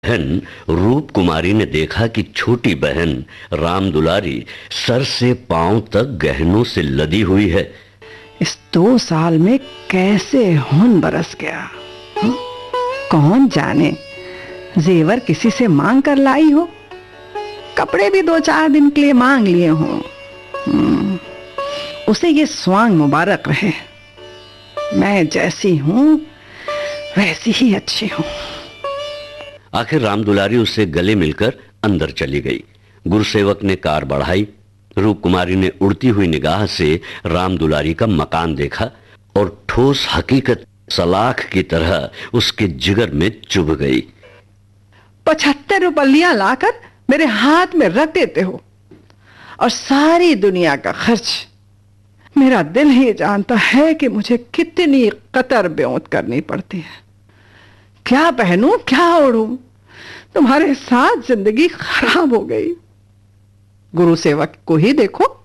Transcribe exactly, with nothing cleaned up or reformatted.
बहन रूप कुमारी ने देखा कि छोटी बहन राम दुलारी सर से पांव तक गहनों से लदी हुई है। इस दो साल में कैसे हुन बरस गया, हुँ? कौन जाने जेवर किसी से मांग कर लाई हो, कपड़े भी दो चार दिन के लिए मांग लिए हों। उसे ये स्वांग मुबारक रहे। मैं जैसी हूं वैसी ही अच्छी हूं। आखिर राम दुलारी उससे गले मिलकर अंदर चली गई। गुरुसेवक ने कार बढ़ाई। रूप कुमारी ने उड़ती हुई निगाह से राम दुलारी का मकान देखा और ठोस हकीकत सलाख की तरह उसके जिगर में चुभ गई। पचहत्तर रुपया लाकर मेरे हाथ में रख देते हो और सारी दुनिया का खर्च। मेरा दिल ही जानता है कि मुझे कितनी कतर ब्योंत करनी पड़ती है। क्या पहनूं, क्या ओढ़ूं? तुम्हारे साथ जिंदगी खराब हो गई। गुरु सेवक को ही देखो,